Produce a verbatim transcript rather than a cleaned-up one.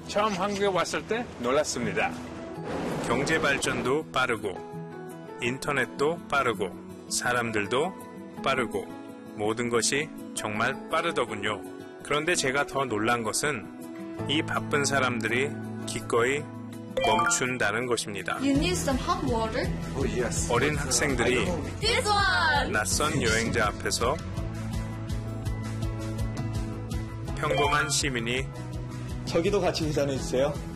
처음 한국에 왔을 때 놀랐습니다. 경제 발전도 빠르고 인터넷도 빠르고 사람들도 빠르고 모든 것이 정말 빠르더군요. 그런데 제가 더 놀란 것은 이 바쁜 사람들이 기꺼이 멈춘다는 것입니다. You need some hot water? Oh, yes. 어린 학생들이 This one! 낯선 여행자 앞에서 평범한 시민이 저기도 같이 계산해 주세요.